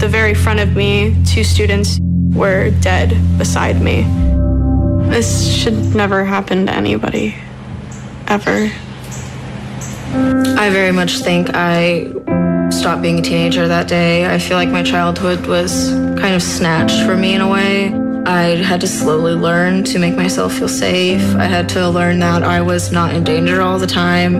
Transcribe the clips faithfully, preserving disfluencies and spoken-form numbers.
the very front of me, two students were dead beside me. This should never happen to anybody, ever. I very much think I stopped being a teenager that day. I feel like my childhood was kind of snatched from me in a way. I had to slowly learn to make myself feel safe. I had to learn that I was not in danger all the time.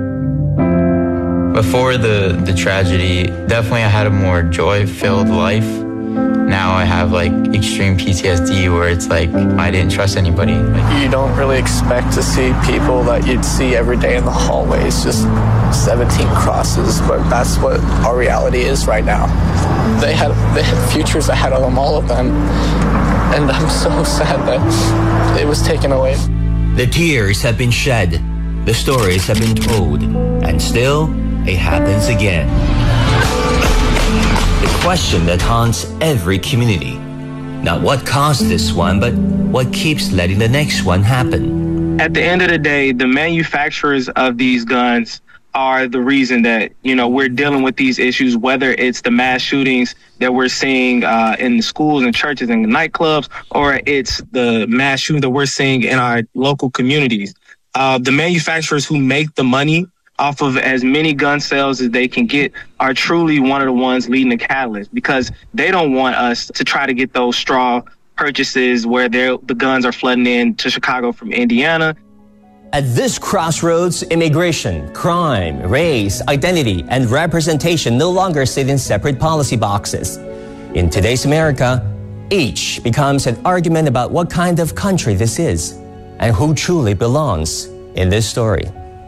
Before the, the tragedy, definitely I had a more joy-filled life. Now I have like extreme P T S D where it's like I didn't trust anybody. Like, you don't really expect to see people that you'd see every day in the hallways, just seventeen crosses, but that's what our reality is right now. They had, they had futures ahead of them, all of them, and I'm so sad that it was taken away. The tears have been shed, the stories have been told, and still it happens again. The question that haunts every community. Not what caused this one, but what keeps letting the next one happen. At the end of the day, the manufacturers of these guns are the reason that, you know, we're dealing with these issues, whether it's the mass shootings that we're seeing uh, in the schools and churches and nightclubs, or it's the mass shooting that we're seeing in our local communities. Uh, the manufacturers who make the money off of as many gun sales as they can get are truly one of the ones leading the catalyst, because they don't want us to try to get those straw purchases where the guns are flooding in to Chicago from Indiana. At this crossroads, immigration, crime, race, identity, and representation no longer sit in separate policy boxes. In today's America, each becomes an argument about what kind of country this is and who truly belongs in this story.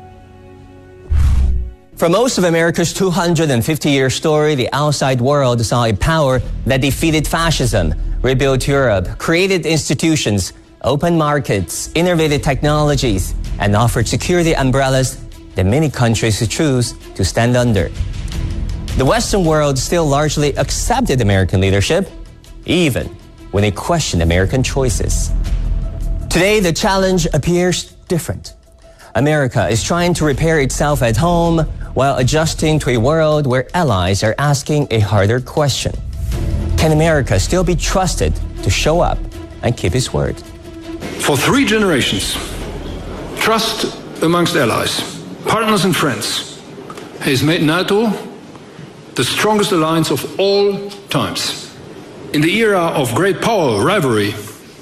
For most of America's two hundred fifty year story, the outside world saw a power that defeated fascism, rebuilt Europe, created institutions, opened markets, innovated technologies, and offered security umbrellas that many countries choose to stand under. The Western world still largely accepted American leadership, even when it questioned American choices. Today, the challenge appears different. America is trying to repair itself at home while adjusting to a world where allies are asking a harder question. Can America still be trusted to show up and keep its word? For three generations, trust amongst allies, partners and friends has made NATO the strongest alliance of all times. In the era of great power rivalry,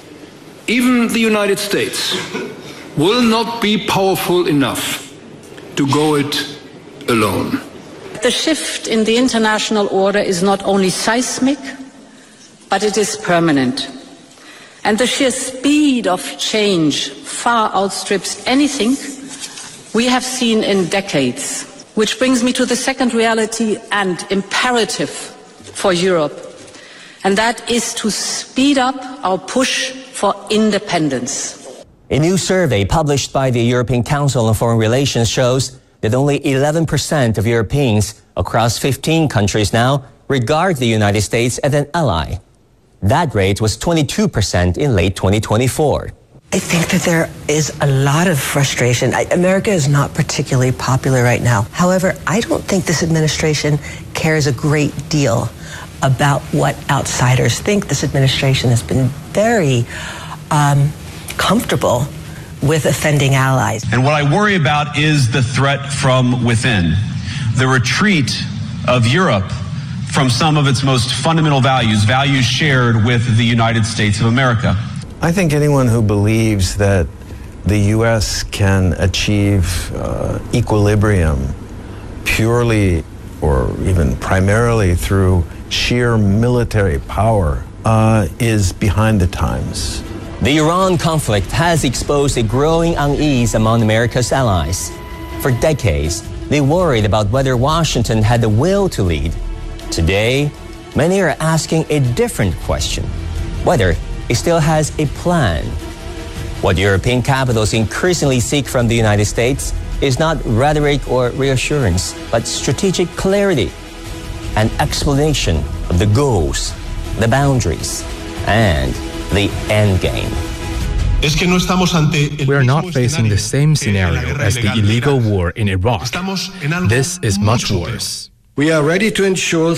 even the United States will not be powerful enough to go it alone. The shift in the international order is not only seismic, but it is permanent. And the sheer speed of change far outstrips anything we have seen in decades. Which brings me to the second reality and imperative for Europe, and that is to speed up our push for independence. A new survey published by the European Council on Foreign Relations shows that only eleven percent of Europeans across fifteen countries now regard the United States as an ally. That rate was twenty-two percent in late twenty twenty-four. I think that there is a lot of frustration. I, America is not particularly popular right now. However, I don't think this administration cares a great deal about what outsiders think. This administration has been very um, comfortable with offending allies. And what I worry about is the threat from within, the retreat of Europe from some of its most fundamental values, values shared with the United States of America. I think anyone who believes that the U S can achieve uh, equilibrium purely or even primarily through sheer military power uh, is behind the times. The Iran conflict has exposed a growing unease among America's allies. For decades, they worried about whether Washington had the will to lead. Today, many are asking a different question: whether it still has a plan. What European capitals increasingly seek from the United States is not rhetoric or reassurance, but strategic clarity, an explanation of the goals, the boundaries, and the end game. We are not facing the same scenario as the illegal war in Iraq. This is much worse. We are ready to ensure